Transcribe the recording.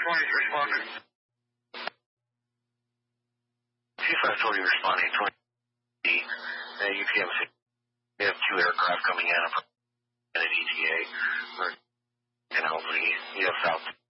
20's responding. C-540 responding, 20 UPMC. We have 2 aircraft coming in from an ETA. And hopefully, south.